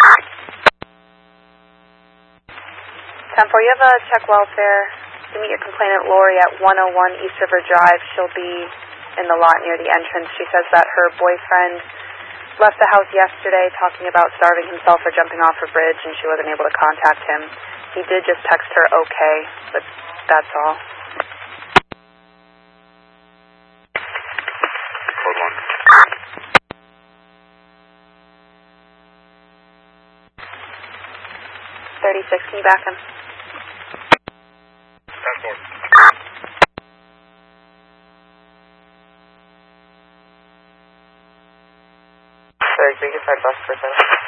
10-4, you have a check welfare. You meet your complainant Lori at 101 East River Drive. She'll be in the lot near the entrance. She says that her boyfriend left the house yesterday talking about starving himself or jumping off a bridge, and she wasn't able to contact him. He did just text her okay, but that's all. Hold on. 36, can you back him? 10-4. Sorry, can we get that bus for a second?